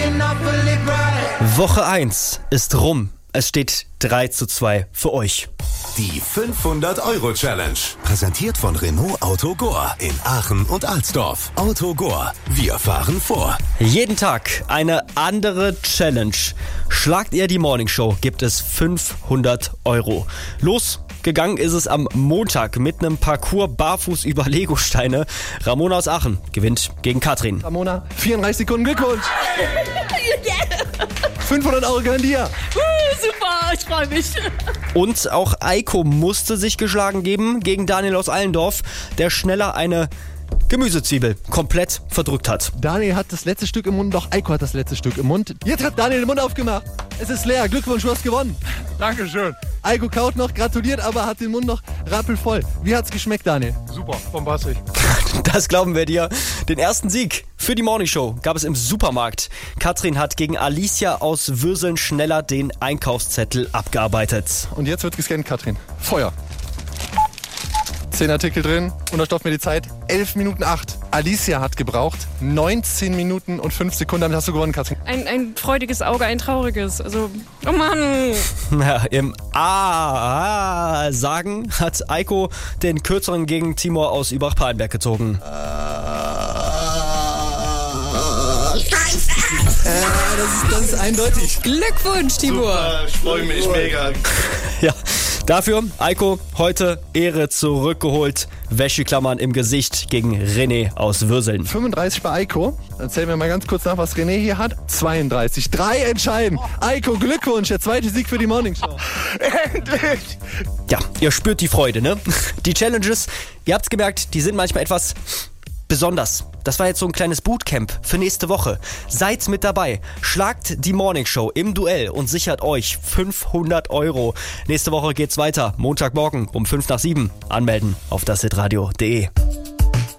Woche 1 ist rum. Es steht 3:2 für euch. Die 500-Euro-Challenge. Präsentiert von Renault Auto Gore in Aachen und Alsdorf. Auto Gore. Wir fahren vor. Jeden Tag eine andere Challenge. Schlagt ihr die Morningshow, gibt es 500 Euro. Losgegangen ist es am Montag mit einem Parcours barfuß über Legosteine. Ramona aus Aachen gewinnt gegen Katrin. Ramona, 34 Sekunden, Glückwunsch! 500 Euro gehören dir! Super, ich freue mich. Und auch Eiko musste sich geschlagen geben gegen Daniel aus Allendorf, der schneller eine Gemüsezwiebel komplett verdrückt hat. Daniel hat das letzte Stück im Mund, doch Eiko hat das letzte Stück im Mund. Jetzt hat Daniel den Mund aufgemacht. Es ist leer. Glückwunsch, du hast gewonnen. Dankeschön. Eiko kaut noch, gratuliert, aber hat den Mund noch rappelvoll. Wie hat's geschmeckt, Daniel? Super, bombastisch. Das glauben wir dir. Den ersten Sieg für die Morningshow gab es im Supermarkt. Katrin hat gegen Alicia aus Würseln schneller den Einkaufszettel abgearbeitet. Und jetzt wird gescannt, Katrin. Feuer. 10 Artikel drin, Unterstoff mir die Zeit, 11 Minuten 8. Alicia hat gebraucht 19 Minuten und 5 Sekunden. Damit hast du gewonnen, Katrin. Ein freudiges Auge, ein trauriges. Also, oh Mann. Ja, im sagen hat Eiko den kürzeren gegen Timur aus Übach-Palenberg gezogen. Das ist eindeutig. Glückwunsch, Timur. Super, ich freue mich mega. Ja, dafür Eiko heute Ehre zurückgeholt. Wäscheklammern im Gesicht gegen René aus Würseln. 35 bei Eiko. Erzählen wir mal ganz kurz nach, was René hier hat. 32. 3 entscheiden. Eiko, Glückwunsch. Der zweite Sieg für die Morningshow. Endlich! Ja, ihr spürt die Freude, ne? Die Challenges, ihr habt's gemerkt, die sind manchmal etwas besonders. Das war jetzt so ein kleines Bootcamp für nächste Woche. Seid mit dabei. Schlagt die Morningshow im Duell und sichert euch 500 Euro. Nächste Woche geht's weiter. Montagmorgen um 6:55. Anmelden auf dashitradio.de.